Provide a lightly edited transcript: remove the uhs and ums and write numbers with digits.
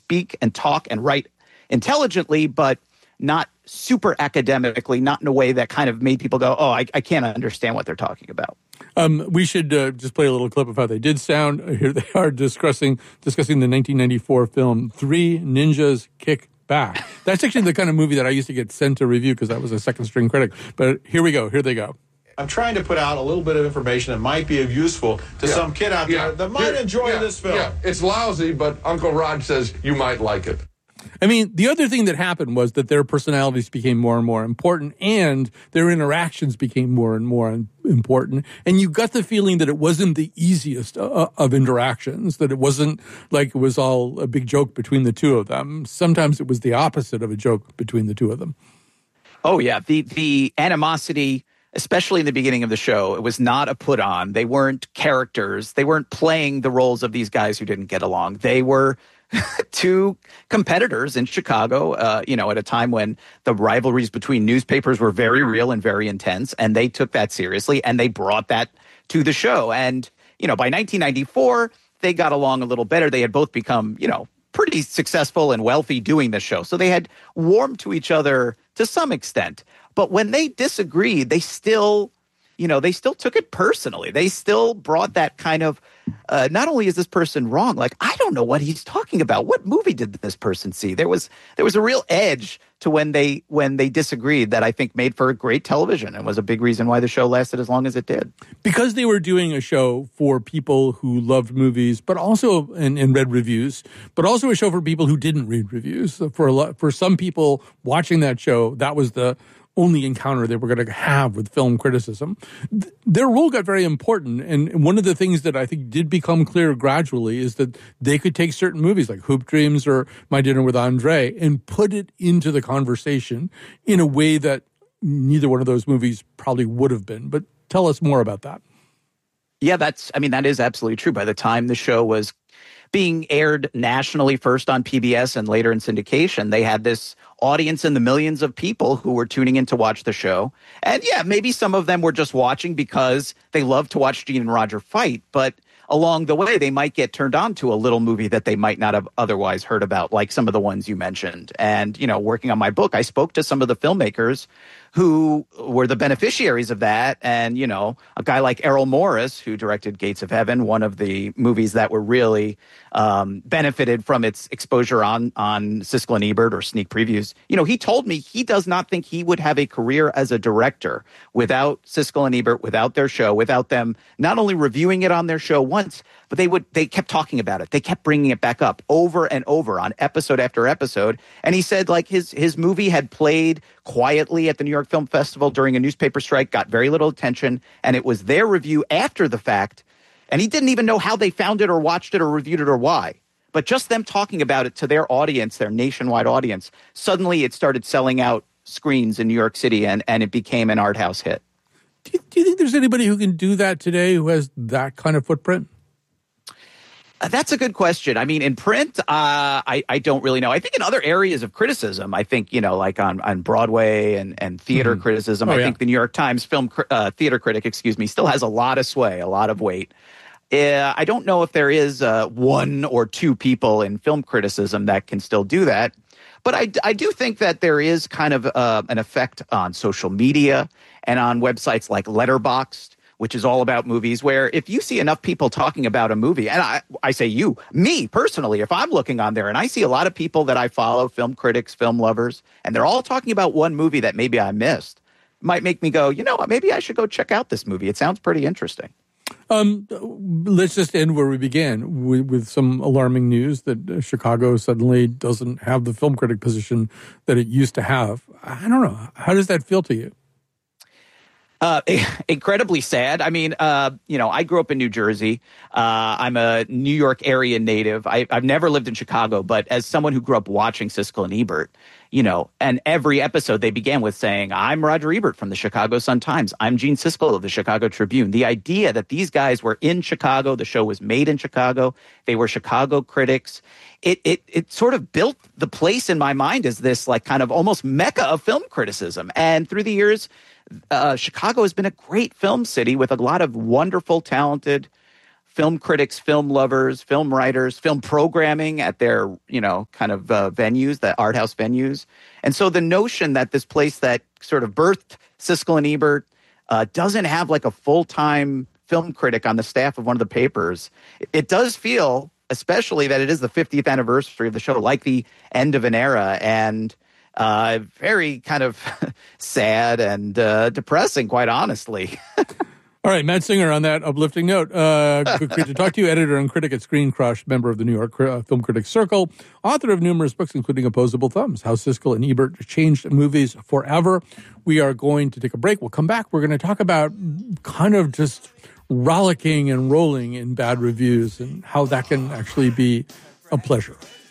speak and talk and write intelligently, but not super academically, not in a way that kind of made people go, oh, I can't understand what they're talking about. We should just play a little clip of how they did sound. Here they are discussing the 1994 film Three Ninjas Kick Back. That's actually the kind of movie that I used to get sent to review because I was a second-string critic. But here we go. Here they go. I'm trying to put out a little bit of information that might be of useful to some kid out there that might enjoy this film. Yeah, it's lousy, but Uncle Rod says you might like it. I mean, the other thing that happened was that their personalities became more and more important, and their interactions became more and more important. And you got the feeling that it wasn't the easiest of interactions, that it wasn't like it was all a big joke between the two of them. Sometimes it was the opposite of a joke between the two of them. Oh, yeah. The animosity, especially in the beginning of the show, it was not a put on. They weren't characters. They weren't playing the roles of these guys who didn't get along. They were two competitors in Chicago, at a time when the rivalries between newspapers were very real and very intense. And they took that seriously and they brought that to the show. And, by 1994, they got along a little better. They had both become, pretty successful and wealthy doing the show. So they had warmed to each other to some extent. But when they disagreed, they still took it personally. They still brought that kind of, not only is this person wrong, like, I don't know what he's talking about. What movie did this person see? There was a real edge to when they disagreed that I think made for great television and was a big reason why the show lasted as long as it did. Because they were doing a show for people who loved movies, but also and read reviews, but also a show for people who didn't read reviews. For some people watching that show, that was the only encounter they were going to have with film criticism. Their role got very important, and one of the things that I think did become clear gradually is that they could take certain movies like Hoop Dreams or My Dinner with Andre and put it into the conversation in a way that neither one of those movies probably would have been. But tell us more about that. Yeah, that is absolutely true. By the time the show was being aired nationally, first on PBS and later in syndication, they had this audience in the millions of people who were tuning in to watch the show. And yeah, maybe some of them were just watching because they love to watch Gene and Roger fight, but along the way, they might get turned on to a little movie that they might not have otherwise heard about, like some of the ones you mentioned. And, working on my book, I spoke to some of the filmmakers who were the beneficiaries of that. And, a guy like Errol Morris, who directed Gates of Heaven, one of the movies that were really benefited from its exposure on Siskel and Ebert or sneak previews. He told me he does not think he would have a career as a director without Siskel and Ebert, without their show, without them not only reviewing it on their show once, but they kept talking about it. They kept bringing it back up over and over on episode after episode. And he said, like, his movie had played quietly at the New York Film Festival during a newspaper strike, got very little attention, and it was their review after the fact. And he didn't even know how they found it or watched it or reviewed it or why. But just them talking about it to their audience, their nationwide audience, suddenly it started selling out screens in New York City and it became an art house hit. Do you think there's anybody who can do that today who has that kind of footprint? That's a good question. I mean, in print, I don't really know. I think in other areas of criticism, I think, like on Broadway and theater criticism, think the New York Times theater critic, still has a lot of sway, a lot of weight. I don't know if there is one or two people in film criticism that can still do that. But I do think that there is kind of an effect on social media and on websites like Letterboxd, which is all about movies, where if you see enough people talking about a movie, and I say me personally, if I'm looking on there and I see a lot of people that I follow, film critics, film lovers, and they're all talking about one movie that maybe I missed, might make me go, maybe I should go check out this movie. It sounds pretty interesting. Let's just end where we began with some alarming news that Chicago suddenly doesn't have the film critic position that it used to have. I don't know. How does that feel to you? Incredibly sad. I mean, I grew up in New Jersey. I'm a New York area native. I've never lived in Chicago, but as someone who grew up watching Siskel and Ebert, and every episode they began with saying, I'm Roger Ebert from the Chicago Sun-Times. I'm Gene Siskel of the Chicago Tribune. The idea that these guys were in Chicago, the show was made in Chicago, they were Chicago critics. It sort of built the place in my mind as this like kind of almost mecca of film criticism. And through the years, Chicago has been a great film city with a lot of wonderful, talented film critics, film lovers, film writers, film programming at their, kind of venues, the art house venues. And so the notion that this place that sort of birthed Siskel and Ebert doesn't have like a full-time film critic on the staff of one of the papers, it does feel, especially that it is the 50th anniversary of the show, like the end of an era, and very kind of sad and depressing, quite honestly. All right, Matt Singer, on that uplifting note, good to talk to you, editor and critic at Screen Crush, member of the New York Film Critics Circle, author of numerous books, including Opposable Thumbs, How Siskel and Ebert Changed Movies Forever. We are going to take a break. We'll come back. We're going to talk about kind of just rollicking and rolling in bad reviews and how that can actually be a pleasure.